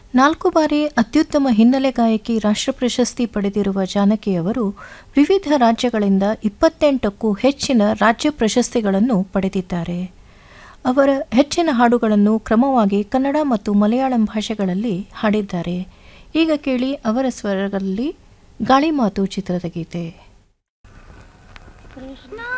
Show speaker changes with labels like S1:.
S1: 4 ಬಾರಿ ಅತ್ಯುತ್ತಮ ಹಿನ್ನೆಲೆ ಗಾಯಕಿ ರಾಷ್ಟ್ರ ಪ್ರಶಸ್ತಿ ಪಡೆದಿರುವ ಜಾನಕಿಯವರು ವಿವಿಧ ರಾಜ್ಯಗಳಿಂದ 28ಕ್ಕೂ ಹೆಚ್ಚಿನ ರಾಜ್ಯ ಪ್ರಶಸ್ತಿಗಳನ್ನು ಪಡೆದಿದ್ದಾರೆ. ಅವರ ಹೆಚ್ಚಿನ ಹಾಡುಗಳನ್ನು ಕ್ರಮವಾಗಿ ಕನ್ನಡ ಮತ್ತು ಮಲಯಾಳಂ ಭಾಷೆಗಳಲ್ಲಿ ಹಾಡಿದ್ದಾರೆ. ಈಗ ಕೇಳಿ ಅವರ ಸ್ವರಗಳಲ್ಲಿ ಗಾಳಿ ಮಾತು ಚಿತ್ರದ ಗೀತೆ.
S2: ಕೃಷ್ಣ